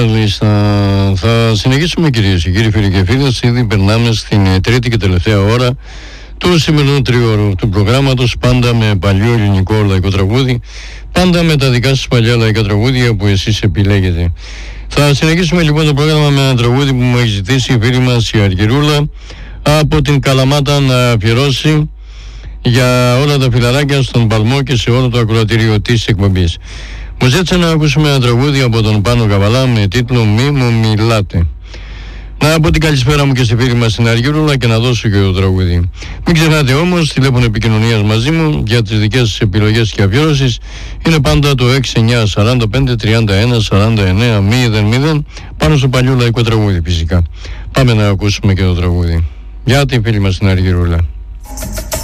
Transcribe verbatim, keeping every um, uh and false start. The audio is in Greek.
Μάλιστα. Θα συνεχίσουμε, κυρίες και κύριοι, φίλοι και φίλες. Ήδη περνάμε στην τρίτη και τελευταία ώρα του σημερινού τριώρου του προγράμματος. Πάντα με παλιό ελληνικό λαϊκό τραγούδι. Πάντα με τα δικά σας παλιά λαϊκά τραγούδια που εσείς επιλέγετε. Θα συνεχίσουμε λοιπόν το πρόγραμμα με ένα τραγούδι που μου έχει ζητήσει η φίλη μας η Αργυρούλα από την Καλαμάτα να αφιερώσει για όλα τα φιλαράκια στον Παλμό και σε όλο το ακροατήριο της εκπομπής. Μου ζήτησε να ακούσουμε ένα τραγούδι από τον Πάνο Καβαλά με τίτλο «Μη μου μιλάτε». Να πω την καλησπέρα μου και στη φίλη μας στην Αργυρούλα και να δώσω και το τραγούδι. Μην ξεχνάτε όμως, τηλέφωνο επικοινωνίας μαζί μου για τις δικές σας επιλογές και αφιέρωσης είναι πάντα το έξι εννιά σαράντα πέντε τριάντα ένα σαράντα εννέα μηδέν μηδέν πάνω στο παλιό λαϊκό τραγούδι φυσικά. Πάμε να ακούσουμε και το τραγούδι. Για την φίλη μας στην Αργυρούλα.